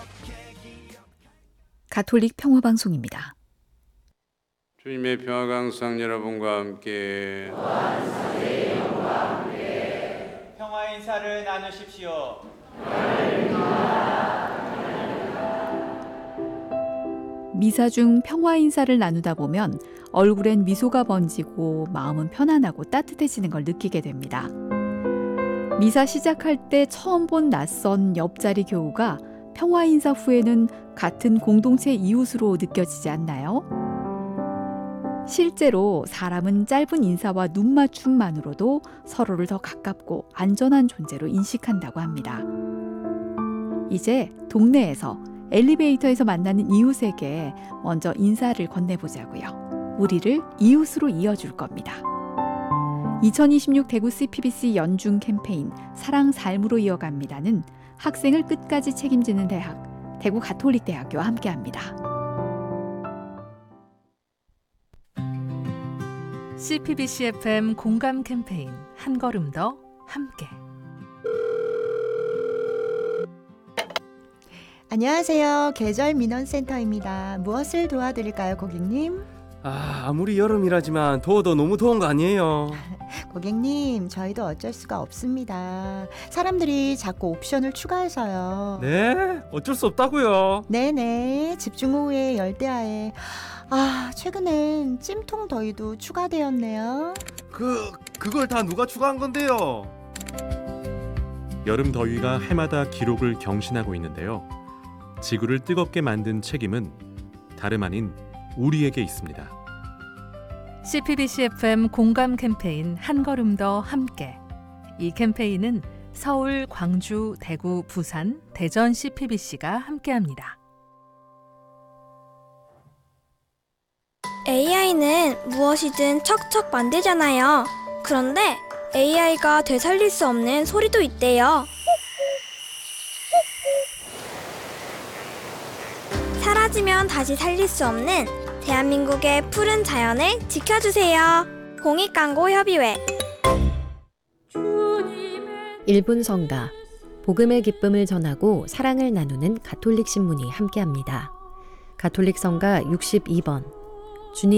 가톨릭 평화방송입니다. 주님의 평화가 항상 여러분과 함께 평화 인사를 나누십시오. 미사 중 평화 인사를 나누다 보면 얼굴엔 미소가 번지고 마음은 편안하고 따뜻해지는 걸 느끼게 됩니다. 미사 시작할 때 처음 본 낯선 옆자리 교우가 평화 인사 후에는 같은 공동체 이웃으로 느껴지지 않나요? 실제로 사람은 짧은 인사와 눈맞춤만으로도 서로를 더 가깝고 안전한 존재로 인식한다고 합니다. 이제 동네에서 엘리베이터에서 만나는 이웃에게 먼저 인사를 건네보자고요. 우리를 이웃으로 이어줄 겁니다. 2026 대구 CPBC 연중 캠페인 사랑 삶으로 이어갑니다는 학생을 끝까지 책임지는 대학, 대구 가톨릭대학교와 함께합니다. CPBC FM 공감 캠페인 한 걸음 더 함께. 안녕하세요. 계절 민원센터입니다. 무엇을 도와드릴까요, 고객님? 아무리 여름이라지만 더워도 너무 더운 거 아니에요? 고객님, 저희도 어쩔 수가 없습니다. 사람들이 자꾸 옵션을 추가해서요. 네? 어쩔 수 없다고요. 네네. 집중호우에 열대야에 최근엔 찜통 더위도 추가되었네요. 그걸 다 누가 추가한 건데요? 여름 더위가 해마다 기록을 경신하고 있는데요. 지구를 뜨겁게 만든 책임은 다름 아닌 우리에게 있습니다. CPBC FM 공감 캠페인 한 걸음 더 함께. 이 캠페인은 서울, 광주, 대구, 부산, 대전 CPBC가 함께합니다. AI는 무엇이든 척척 만들잖아요. 그런데 AI가 되살릴 수 없는 소리도 있대요. 사라지면 다시 살릴 수 없는 대한민국의 푸른 자연을 지켜주세요. 공익광고협의회. 1분 성가, 복음의 기쁨을 전하고 사랑을 나누는 가톨릭 신문이 함께합니다. 가톨릭 성가 62번, 주님